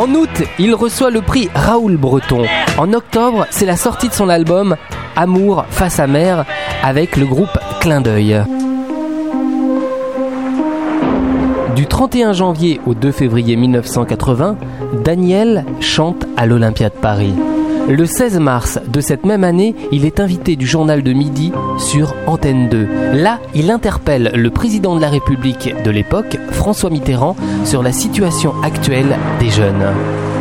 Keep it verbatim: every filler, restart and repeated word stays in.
En août, il reçoit le prix Raoul Breton. En octobre, c'est la sortie de son album Amour face à mer avec le groupe Clin d'œil. Du trente et un janvier au deux février mille neuf cent quatre-vingts, Daniel chante à l'Olympia de Paris. Le seize mars de cette même année, il est invité du journal de midi sur Antenne deux. Là, il interpelle le président de la République de l'époque, François Mitterrand, sur la situation actuelle des jeunes.